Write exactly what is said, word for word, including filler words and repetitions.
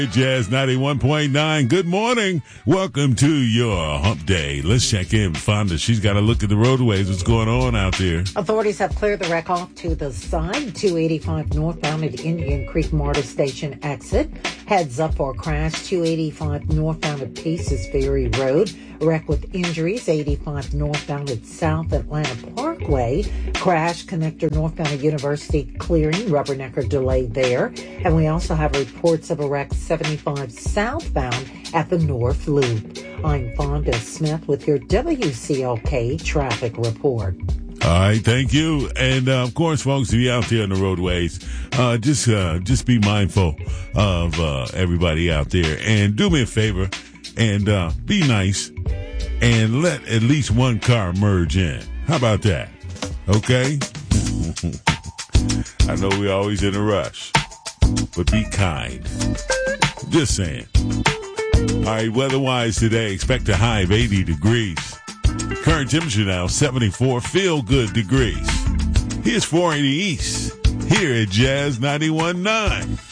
Jazz ninety-one point nine. Good morning. Welcome to your hump day. Let's check in. Fonda, she's got to look at the roadways. What's going on out there? Authorities have cleared the wreck off to the side. two eighty-five northbound at Indian Creek MARTA Station exit. Heads up for a crash. two eighty-five northbound at Paces Ferry Road. Wreck with injuries. eighty-five northbound at South Atlanta Parkway. Crash connector northbound at University clearing. Rubbernecker delay there. And we also have reports of a wreck seventy-five southbound at the North Loop. I'm Fonda Smith with your W C L K traffic report. All right, thank you. And, uh, of course, folks, if you're out there on the roadways, uh, just, uh, just be mindful of, uh, everybody out there. And do me a favor and, uh, be nice and let at least one car merge in. How about that? Okay? I know we're always in a rush, but be kind. Just saying. All right, weather-wise today, expect a high of eighty degrees. Current temperature now, seventy-four feel-good degrees. Here's four eighty East, here at Jazz ninety-one point nine.